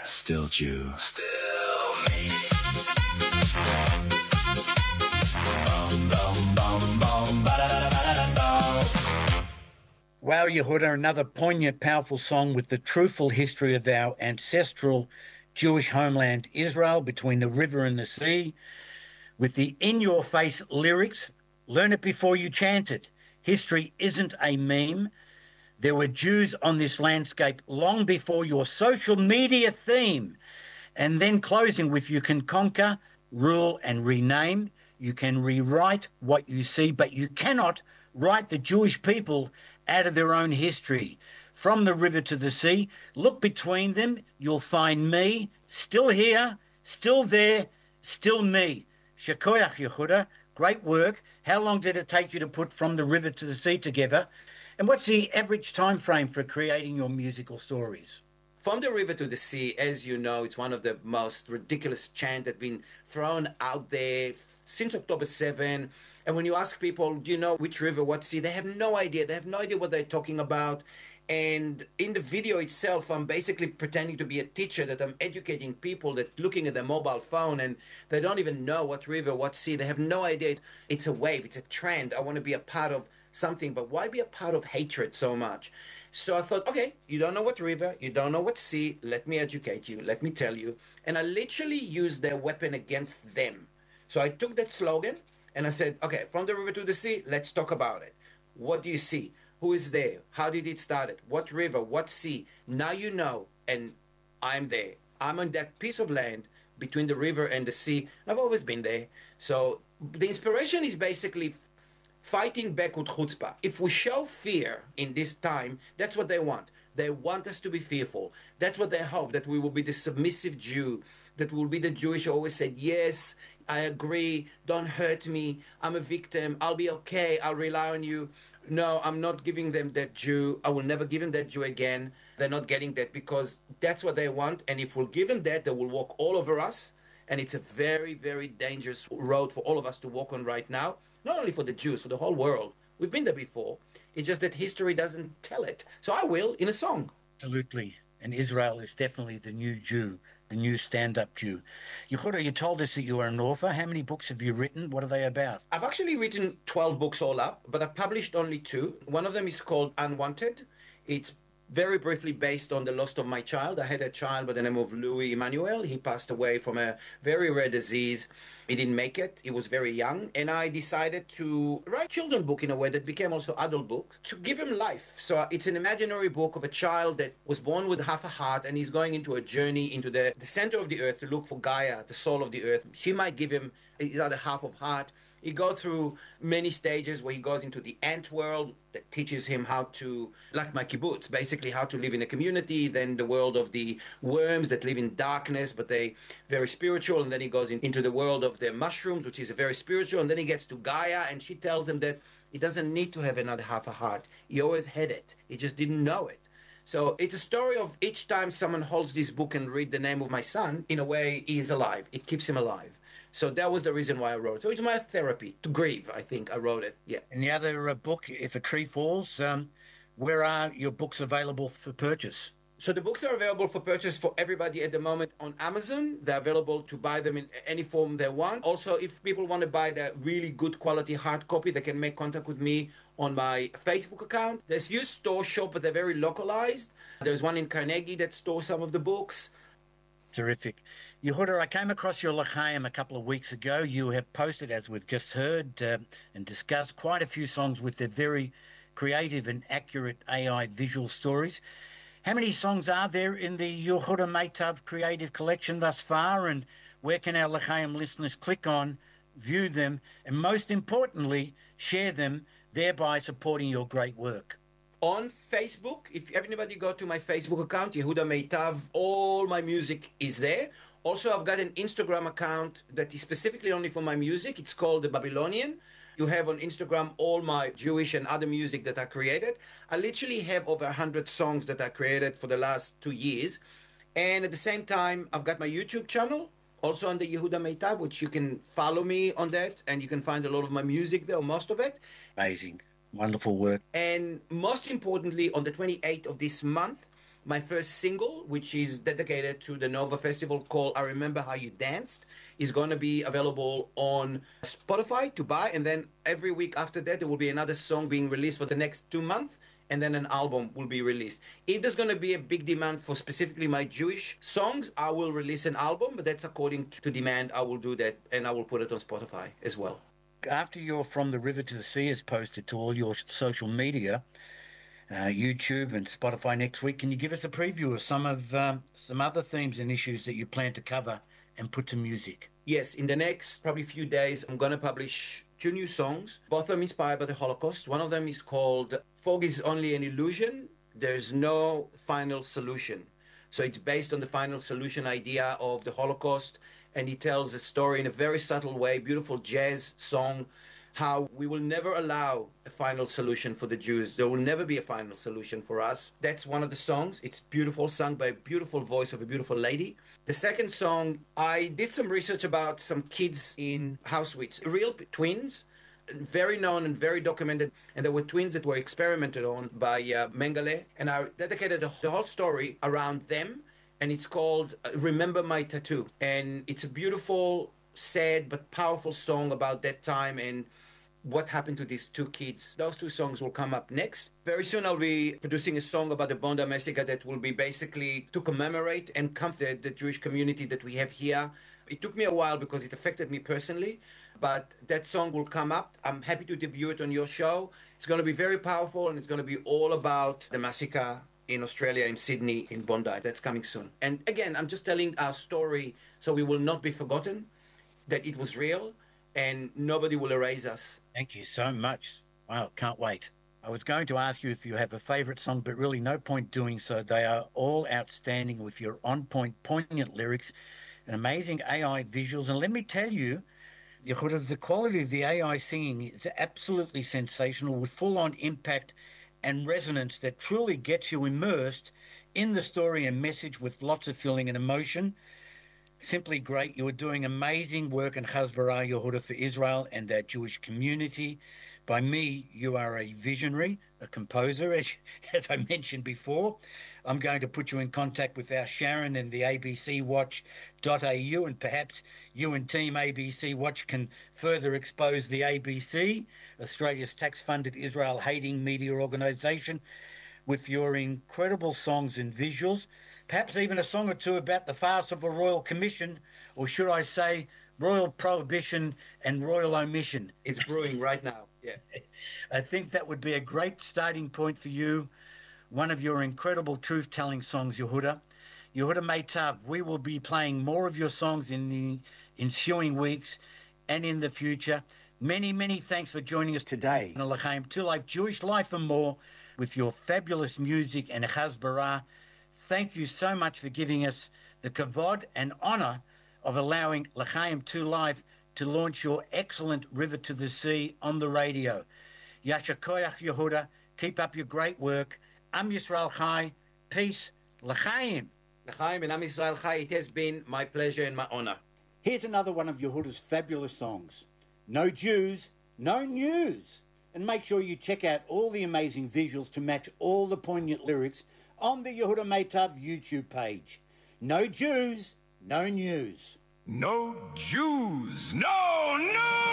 Still Jew. Still me. Bum, bum, bum, bum, ba-da-da-da-da-da-da. Wow, Yehuda, another poignant, powerful song with the truthful history of our ancestral Jewish homeland, Israel, between the river and the sea, with the in-your-face lyrics. Learn it before you chant it. History isn't a meme. There were Jews on this landscape long before your social media theme. And then closing with you can conquer, rule, and rename. You can rewrite what you see, but you cannot write the Jewish people out of their own history. From the river to the sea, look between them, you'll find me, still here, still there, still me. Shekoyach Yehuda, great work. How long did it take you to put From the River to the Sea together? And what's the average time frame for creating your musical stories? From the River to the Sea, as you know, it's one of the most ridiculous chants that's been thrown out there since October 7. And when you ask people, do you know which river, what sea, they have no idea. They have no idea what they're talking about. And in the video itself, I'm basically pretending to be a teacher, that I'm educating people that looking at their mobile phone and they don't even know what river, what sea. They have no idea. It's a wave. It's a trend. I want to be a part of something, but why be a part of hatred so much? So I thought, okay, you don't know what river, you don't know what sea, let me educate you, let me tell you. And I literally used their weapon against them. So I took that slogan and I said, okay, from the river to the sea, let's talk about it. What do you see? Who is there? How did it start? What river? What sea? Now you know, and I'm there. I'm on that piece of land between the river and the sea. I've always been there. So the inspiration is basically fighting back with chutzpah. If we show fear in this time, that's what they want. They want us to be fearful. That's what they hope, that we will be the submissive Jew, that will be the Jewish who always said, yes, I agree, don't hurt me, I'm a victim, I'll be okay, I'll rely on you. No, I'm not giving them that Jew. I will never give them that Jew again. They're not getting that because that's what they want. And if we'll give them that, they will walk all over us. And it's a very, very dangerous road for all of us to walk on right now. Not only for the Jews, for the whole world. We've been there before. It's just that history doesn't tell it. So I will in a song. Absolutely. And Israel is definitely the new Jew, the new stand-up Jew. Yehuda, you told us that you are an author. How many books have you written? What are they about? I've actually written 12 books all up, but I've published only 2. One of them is called Unwanted. It's very briefly based on the loss of my child. I had a child by the name of Louis Emmanuel. He passed away from a very rare disease. He didn't make it. He was very young. And I decided to write a children's book in a way that became also adult book to give him life. So it's an imaginary book of a child that was born with half a heart and he's going into a journey into the center of the earth to look for Gaia, the soul of the earth. She might give him his other half of heart. He goes through many stages where he goes into the ant world that teaches him how to, like my kibbutz, basically how to live in a community, then the world of the worms that live in darkness, but they very spiritual, and then he goes into the world of the mushrooms, which is very spiritual, and then he gets to Gaia, and she tells him that he doesn't need to have another half a heart. He always had it. He just didn't know it. So it's a story of each time someone holds this book and read the name of my son, in a way, he is alive. It keeps him alive. So that was the reason why I wrote it. So it's my therapy to grieve, I think. I wrote it, yeah. And the other book, If a Tree Falls, where are your books available for purchase? So the books are available for purchase for everybody at the moment on Amazon. They're available to buy them in any form they want. Also, if people want to buy the really good quality hard copy, they can make contact with me on my Facebook account. There's few store shop, but they're very localized. There's one in Carnegie that stores some of the books. Terrific. Yehuda, I came across your L'chaim a couple of weeks ago. You have posted, as we've just heard and discussed, quite a few songs with their very creative and accurate AI visual stories. How many songs are there in the Yehuda Meitav creative collection thus far, and where can our L'chaim listeners click on, view them, and most importantly, share them, thereby supporting your great work? On Facebook, if anybody go to my Facebook account, Yehuda Meitav, all my music is there. Also, I've got an Instagram account that is specifically only for my music. It's called The Babylonian. You have on Instagram all my Jewish and other music that I created. I literally have over 100 songs that I created for the last 2 years. And at the same time, I've got my YouTube channel, also on the Yehuda Meitav, which you can follow me on that. And you can find a lot of my music there, most of it. Amazing. Wonderful work. And most importantly, on the 28th of this month, My first single, which is dedicated to the Nova Festival called I Remember How You Danced, is going to be available on Spotify to buy. And then every week after that, there will be another song being released for the next 2 months. And then an album will be released. If there's going to be a big demand for specifically my Jewish songs, I will release an album, but that's according to demand. I will do that, and I will put it on Spotify as well. After your From the River to the Sea is posted to all your social media, YouTube and Spotify next week, can you give us a preview of some other themes and issues that you plan to cover and put to music? Yes, in the next probably few days, I'm going to publish 2 new songs. Both of them inspired by the Holocaust. One of them is called Fog is Only an Illusion. There's no final solution. So it's based on the final solution idea of the Holocaust, and he tells a story in a very subtle way, beautiful jazz song, how we will never allow a final solution for the Jews. There will never be a final solution for us. That's one of the songs. It's beautiful, sung by a beautiful voice of a beautiful lady. The second song, I did some research about some kids in Auschwitz, real twins, very known and very documented, and there were twins that were experimented on by Mengele, and I dedicated the whole story around them, and it's called Remember My Tattoo, and it's a beautiful, sad but powerful song about that time and what happened to these 2 kids. Those 2 songs will come up next. Very soon I'll be producing a song about the Bondi Massacre that will be basically to commemorate and comfort the Jewish community that we have here. It took me a while because it affected me personally, but that song will come up. I'm happy to debut it on your show. It's going to be very powerful, and it's going to be all about the massacre in Australia, in Sydney, in Bondi. That's coming soon. And again, I'm just telling our story so we will not be forgotten, that it was real, and nobody will erase us. Thank you so much. Wow, can't wait. I was going to ask you if you have a favorite song, but really no point doing so. They are all outstanding with your on-point, poignant lyrics and amazing AI visuals. And let me tell you, Yehuda, the quality of the AI singing is absolutely sensational, with full-on impact and resonance that truly gets you immersed in the story and message with lots of feeling and emotion. Simply great. You are doing amazing work in Hasbara, Yehuda, for Israel and that Jewish community. By me, you are a visionary, a composer, as I mentioned before. I'm going to put you in contact with our Sharon and the abcwatch.au, and perhaps you and Team ABC Watch can further expose the ABC, Australia's tax-funded Israel-hating media organisation, with your incredible songs and visuals. Perhaps even a song or 2 about the farce of a royal commission, or should I say royal prohibition and royal omission. It's brewing right now. Yeah. I think that would be a great starting point for you. One of your incredible truth-telling songs, Yehuda. Yehuda Meitav, we will be playing more of your songs in the ensuing weeks and in the future. Many, many thanks for joining us today on L'chaim to Life, Jewish Life and More, with your fabulous music and Hasbara. Thank you so much for giving us the kavod and honor of allowing L'chaim to Life to launch your excellent River to the Sea on the radio. Yasher Koyach Yehuda, keep up your great work. Am Yisrael Chai, peace, L'chaim. L'chaim and Am Yisrael Chai, it has been my pleasure and my honor. Here's another one of Yehuda's fabulous songs. No Jews, no news. And make sure you check out all the amazing visuals to match all the poignant lyrics on the Yehuda Meitav YouTube page. No Jews, no news. No Jews, no, no!